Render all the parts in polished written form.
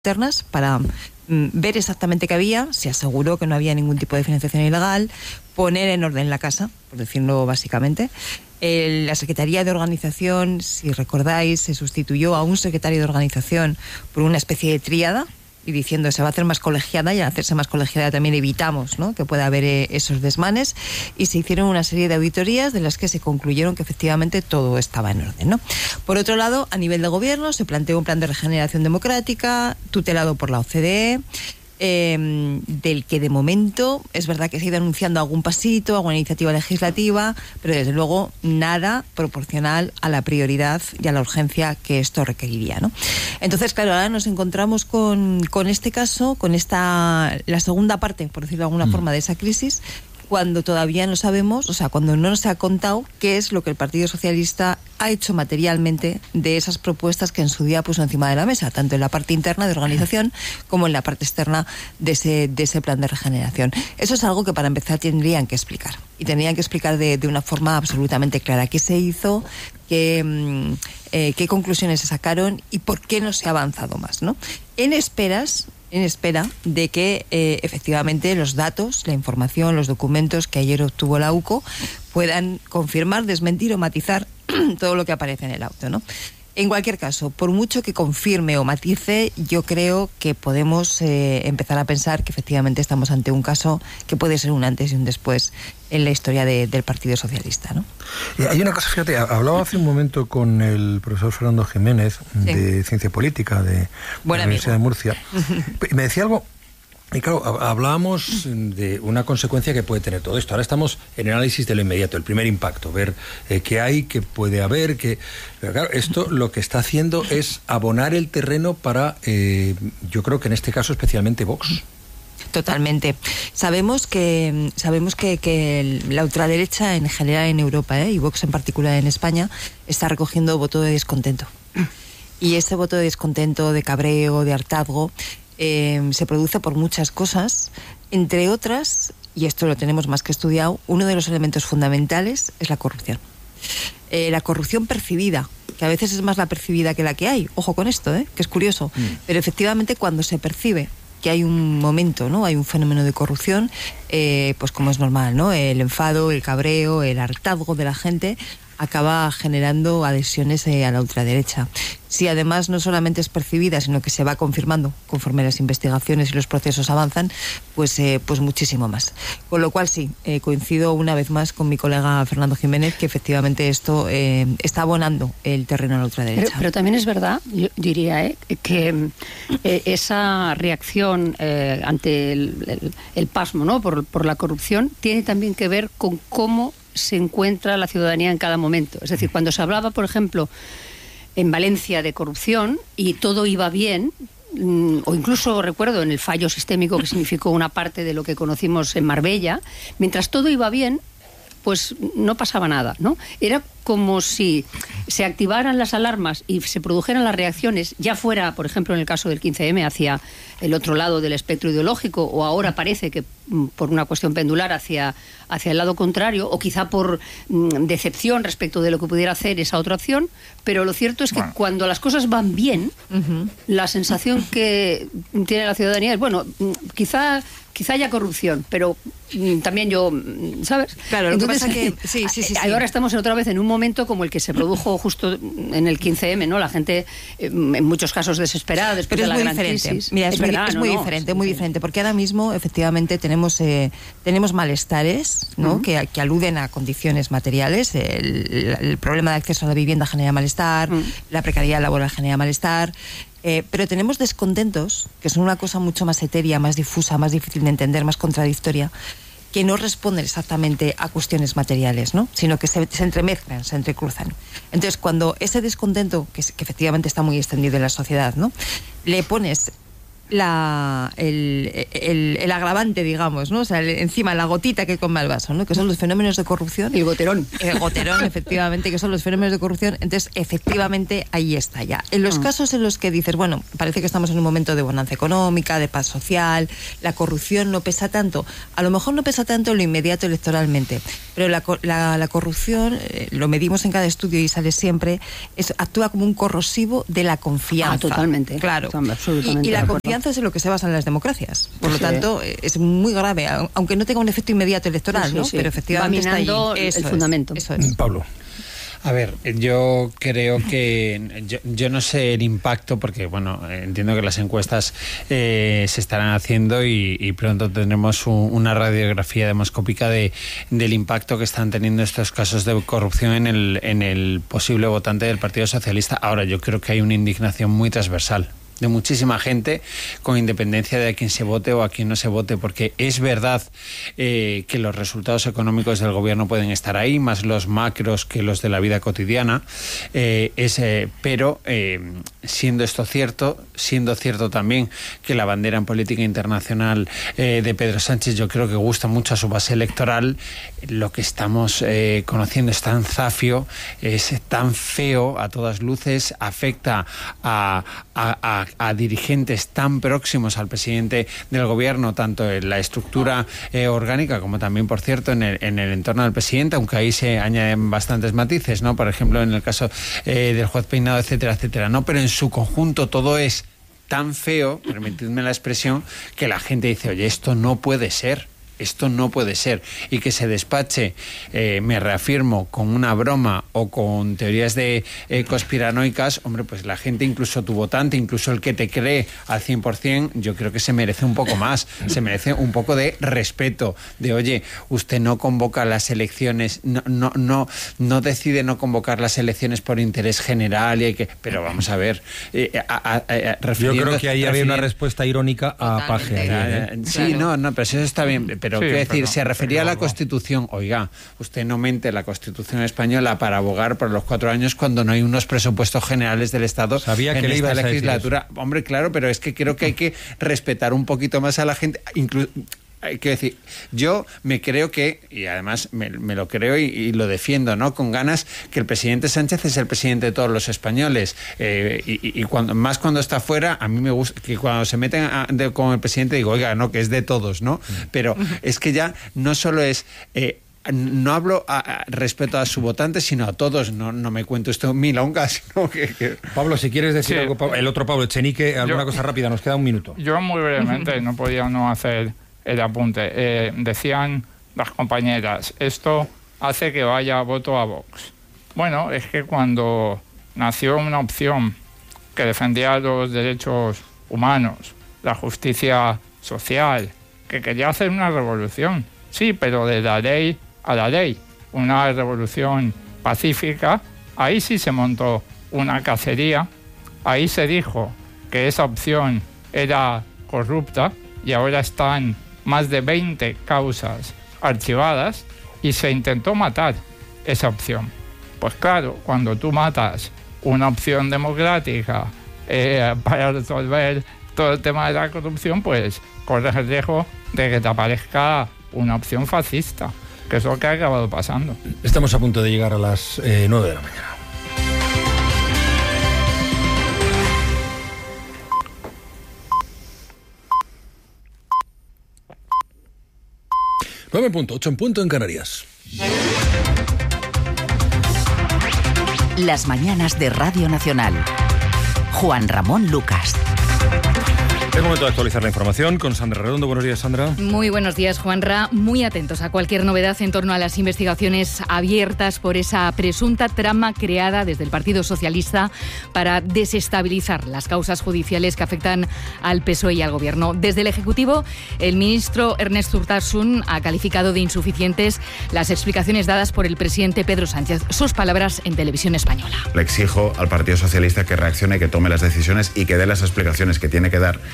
internas para ver exactamente qué había. Se aseguró que no había ningún tipo de financiación ilegal, poner en orden la casa, por decirlo básicamente. La Secretaría de Organización, si recordáis, se sustituyó a un secretario de Organización por una especie de tríada, y diciendo se va a hacer más colegiada, y al hacerse más colegiada también evitamos, ¿no?, que pueda haber esos desmanes, y se hicieron una serie de auditorías de las que se concluyeron que efectivamente todo estaba en orden, ¿no? Por otro lado, a nivel de gobierno se planteó un plan de regeneración democrática tutelado por la OCDE, del que de momento es verdad que se ha ido anunciando algún pasito, alguna iniciativa legislativa, pero desde luego nada proporcional a la prioridad y a la urgencia que esto requeriría, ¿no? Entonces, claro, ahora nos encontramos con este caso, con la segunda parte, por decirlo de alguna forma, de esa crisis, cuando todavía no sabemos, o sea, cuando no nos ha contado qué es lo que el Partido Socialista ha hecho materialmente de esas propuestas que en su día puso encima de la mesa, tanto en la parte interna de organización como en la parte externa de ese plan de regeneración. Eso es algo que para empezar tendrían que explicar, y tendrían que explicar de una forma absolutamente clara qué se hizo, qué conclusiones se sacaron y por qué no se ha avanzado más, ¿no? En espera de que efectivamente los datos, la información, los documentos que ayer obtuvo la UCO puedan confirmar, desmentir o matizar todo lo que aparece en el auto, ¿no? En cualquier caso, por mucho que confirme o matice, yo creo que podemos empezar a pensar que efectivamente estamos ante un caso que puede ser un antes y un después en la historia del Partido Socialista, ¿no? Hay una cosa, fíjate, hablaba hace un momento con el profesor Fernando Jiménez, de Ciencia Política de la Universidad de Murcia, y me decía algo. Y claro, hablábamos de una consecuencia que puede tener todo esto. Ahora estamos en el análisis de lo inmediato, el primer impacto, ver qué hay, qué puede haber, Pero claro, esto lo que está haciendo es abonar el terreno para, yo creo que en este caso especialmente Vox. Totalmente. Sabemos que la ultraderecha en general en Europa, y Vox en particular en España, está recogiendo voto de descontento. Y ese voto de descontento, de cabreo, de hartazgo, se produce por muchas cosas, entre otras, y esto lo tenemos más que estudiado, uno de los elementos fundamentales es la corrupción. La corrupción percibida, que a veces es más la percibida que la que hay. Ojo con esto, que es curioso. Pero efectivamente cuando se percibe que hay un momento, ¿no?, hay un fenómeno de corrupción, pues como es normal, ¿no?, el enfado, el cabreo, el hartazgo de la gente acaba generando adhesiones a la ultraderecha. Si además no solamente es percibida, sino que se va confirmando conforme las investigaciones y los procesos avanzan, pues muchísimo más. Con lo cual sí, coincido una vez más con mi colega Fernando Jiménez, que efectivamente esto está abonando el terreno a la ultraderecha. Pero también es verdad, yo diría, que esa reacción ante el pasmo, ¿no?, por la corrupción, tiene también que ver con cómo se encuentra la ciudadanía en cada momento. Es decir, cuando se hablaba, por ejemplo, en Valencia de corrupción y todo iba bien, o incluso recuerdo en el fallo sistémico que significó una parte de lo que conocimos en Marbella, mientras todo iba bien, pues no pasaba nada, ¿no? Era como si se activaran las alarmas y se produjeran las reacciones, ya fuera, por ejemplo, en el caso del 15M, hacia el otro lado del espectro ideológico, o ahora parece que por una cuestión pendular hacia el lado contrario, o quizá por decepción respecto de lo que pudiera hacer esa otra opción, pero lo cierto es que cuando las cosas van bien, la sensación que tiene la ciudadanía es, bueno, quizá haya corrupción, pero también yo, ¿sabes? Claro, entonces que sí. Ahora estamos otra vez en un momento como el que se produjo justo en el 15M, ¿no? La gente, en muchos casos, desesperada después de la gran crisis. Mira, es muy diferente, porque ahora mismo, efectivamente, tenemos malestares, ¿no?, que aluden a condiciones materiales. El problema de acceso a la vivienda genera malestar, la precariedad laboral genera malestar. Pero tenemos descontentos, que son una cosa mucho más etérea, más difusa, más difícil de entender, más contradictoria, que no responden exactamente a cuestiones materiales, ¿no?, sino que se entremezclan, se entrecruzan. Entonces, cuando ese descontento, que efectivamente está muy extendido en la sociedad, ¿no?, le pones el agravante, digamos, ¿no? O sea, encima la gotita que come el vaso, ¿no? Que son los fenómenos de corrupción. El goterón. El goterón, efectivamente, que son los fenómenos de corrupción. Entonces, efectivamente, ahí está ya. En los casos en los que dices, bueno, parece que estamos en un momento de bonanza económica, de paz social, la corrupción no pesa tanto. A lo mejor no pesa tanto en lo inmediato electoralmente, pero la corrupción, lo medimos en cada estudio y sale siempre, actúa como un corrosivo de la confianza. Totalmente. Claro. Absolutamente. Y la confianza es en lo que se basan las democracias. Por lo tanto, es muy grave, aunque no tenga un efecto inmediato electoral, ¿no? Pero efectivamente está ahí. Eso el fundamento. Eso es. Pablo. A ver, yo creo que yo no sé el impacto, porque bueno, entiendo que las encuestas se estarán haciendo y pronto tendremos una radiografía demoscópica del impacto que están teniendo estos casos de corrupción en el posible votante del Partido Socialista. Ahora, yo creo que hay una indignación muy transversal de muchísima gente, con independencia de a quién se vote o a quién no se vote, porque es verdad que los resultados económicos del gobierno pueden estar ahí, más los macros que los de la vida cotidiana, pero siendo esto cierto, siendo cierto también que la bandera en política internacional de Pedro Sánchez yo creo que gusta mucho a su base electoral, lo que estamos conociendo es tan zafio, es tan feo a todas luces, afecta a dirigentes tan próximos al presidente del gobierno, tanto en la estructura orgánica como también, por cierto, en el entorno del presidente, aunque ahí se añaden bastantes matices, ¿no? Por ejemplo, en el caso del juez Peinado, etcétera, etcétera, ¿no? Pero en su conjunto todo es tan feo, permitidme la expresión, que la gente dice, oye, esto no puede ser. Esto no puede ser. Y que se despache, me reafirmo, con una broma o con teorías de conspiranoicas, hombre, pues la gente, incluso tu votante, incluso el que te cree al 100%, yo creo que se merece un poco más. Se merece un poco de respeto, de oye, usted no convoca las elecciones, no decide no convocar las elecciones por interés general, pero vamos a ver. Yo creo que ahí había una respuesta irónica a Paje. Sí, no, pero eso está bien. Pero quiero decir, se refería a la Constitución. Oiga, usted no mente la Constitución española para abogar por los 4 años cuando no hay unos presupuestos generales del Estado. Sabía que en le iba esta a legislatura. Hombre, claro, pero es que creo que hay que respetar un poquito más a la gente. Quiero decir, yo me creo que, y además me lo creo y lo defiendo, ¿no? Con ganas, que el presidente Sánchez es el presidente de todos los españoles. Y cuando está fuera, a mí me gusta que cuando se meten con el presidente digo, oiga, no, que es de todos, ¿no? Pero es que ya no solo es... no hablo respecto a su votante, sino a todos. No me cuento esto milongas, sino que... Pablo, si quieres decir algo, el otro Pablo Echenique, alguna cosa rápida, nos queda un minuto. Yo muy brevemente, no podía no hacer el apunte. Decían las compañeras, esto hace que vaya voto a Vox. Bueno, es que cuando nació una opción que defendía los derechos humanos, la justicia social, que quería hacer una revolución, sí, pero de la ley a la ley, una revolución pacífica, ahí sí se montó una cacería, ahí se dijo que esa opción era corrupta y ahora están más de 20 causas archivadas y se intentó matar esa opción. Pues claro, cuando tú matas una opción democrática para resolver todo el tema de la corrupción, pues corres el riesgo de que te aparezca una opción fascista, que es lo que ha acabado pasando. Estamos a punto de llegar a las 9 de la mañana. .8 en punto en Canarias. Las mañanas de Radio Nacional. Juan Ramón Lucas. Es momento de actualizar la información con Sandra Redondo. Buenos días, Sandra. Muy buenos días, Juanra. Muy atentos a cualquier novedad en torno a las investigaciones abiertas por esa presunta trama creada desde el Partido Socialista para desestabilizar las causas judiciales que afectan al PSOE y al Gobierno. Desde el Ejecutivo, el ministro Ernest Urtasun ha calificado de insuficientes las explicaciones dadas por el presidente Pedro Sánchez. Sus palabras en Televisión Española. Le exijo al Partido Socialista que reaccione, que tome las decisiones y que dé las explicaciones que tiene que dar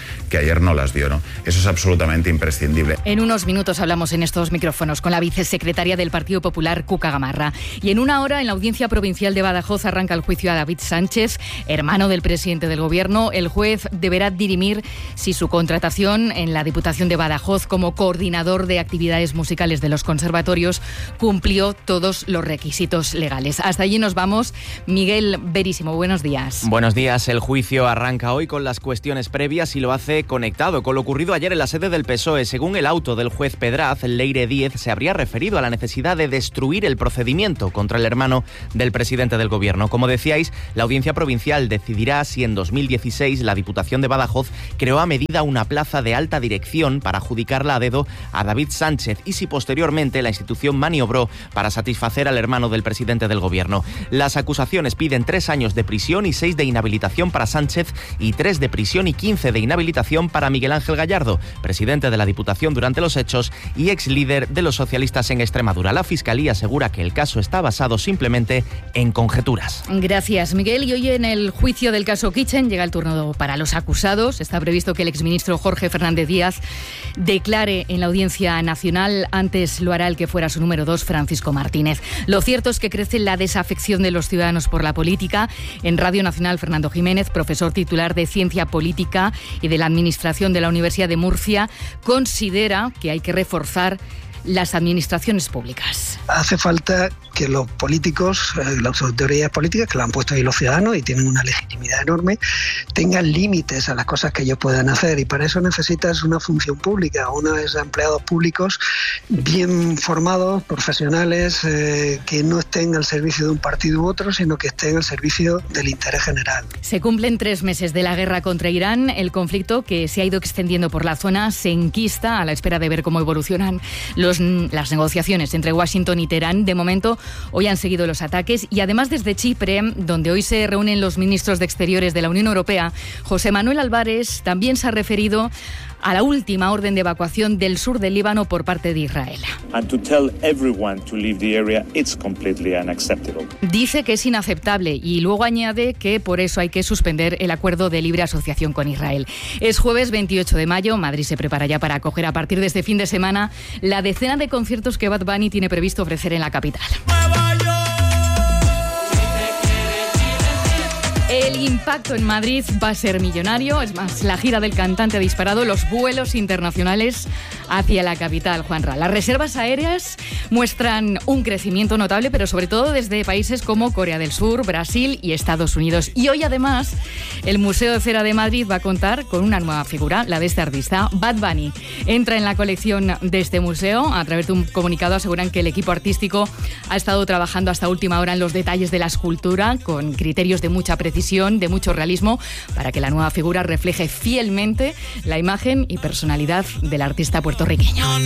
que ayer no las dio, ¿no? Eso es absolutamente imprescindible. En unos minutos hablamos en estos micrófonos con la vicesecretaria del Partido Popular, Cuca Gamarra. Y en una hora, en la Audiencia Provincial de Badajoz, arranca el juicio a David Sánchez, hermano del presidente del Gobierno. El juez deberá dirimir si su contratación en la Diputación de Badajoz como coordinador de actividades musicales de los conservatorios cumplió todos los requisitos legales. Hasta allí nos vamos. Miguel Verísimo, buenos días. Buenos días. El juicio arranca hoy con las cuestiones previas y lo hace conectado con lo ocurrido ayer en la sede del PSOE. Según el auto del juez Pedraz, Leire Díez se habría referido a la necesidad de destruir el procedimiento contra el hermano del presidente del Gobierno. Como decíais, la Audiencia Provincial decidirá si en 2016 la Diputación de Badajoz creó a medida una plaza de alta dirección para adjudicarla a dedo a David Sánchez y si posteriormente la institución maniobró para satisfacer al hermano del presidente del Gobierno. Las acusaciones piden 3 años de prisión y 6 de inhabilitación para Sánchez y 3 de prisión y 15 de inhabilitación para Miguel Ángel Gallardo, presidente de la Diputación durante los hechos y ex líder de los socialistas en Extremadura. La Fiscalía asegura que el caso está basado simplemente en conjeturas. Gracias, Miguel. Y hoy en el juicio del caso Kitchen llega el turno para los acusados. Está previsto que el exministro Jorge Fernández Díaz declare en la Audiencia Nacional. Antes lo hará el que fuera su número 2, Francisco Martínez. Lo cierto es que crece la desafección de los ciudadanos por la política. En Radio Nacional, Fernando Jiménez, profesor titular de Ciencia Política y de la Administración de la Universidad de Murcia, considera que hay que reforzar las administraciones públicas. Hace falta que los políticos, las autoridades políticas que la han puesto ahí los ciudadanos y tienen una legitimidad enorme, tengan límites a las cosas que ellos puedan hacer, y para eso necesitas una función pública, unos empleados públicos bien formados, profesionales, que no estén al servicio de un partido u otro, sino que estén al servicio del interés general. Se cumplen 3 meses de la guerra contra Irán. El conflicto, que se ha ido extendiendo por la zona, se enquista a la espera de ver cómo evolucionan las negociaciones entre Washington y Teherán. De momento, hoy han seguido los ataques y además desde Chipre, donde hoy se reúnen los ministros de Exteriores de la Unión Europea, José Manuel Álvarez también se ha referido a la última orden de evacuación del sur del Líbano por parte de Israel. Dice que es inaceptable y luego añade que por eso hay que suspender el acuerdo de libre asociación con Israel. Es jueves 28 de mayo, Madrid se prepara ya para acoger a partir de este fin de semana la decena de conciertos que Bad Bunny tiene previsto ofrecer en la capital. El impacto en Madrid va a ser millonario. Es más, la gira del cantante ha disparado los vuelos internacionales hacia la capital, Juanra. Las reservas aéreas muestran un crecimiento notable, pero sobre todo desde países como Corea del Sur, Brasil y Estados Unidos. Y hoy, además, el Museo de Cera de Madrid va a contar con una nueva figura, la de este artista, Bad Bunny. Entra en la colección de este museo. A través de un comunicado aseguran que el equipo artístico ha estado trabajando hasta última hora en los detalles de la escultura, con criterios de mucha precisión, de mucho realismo, para que la nueva figura refleje fielmente la imagen y personalidad del artista puertorriqueño.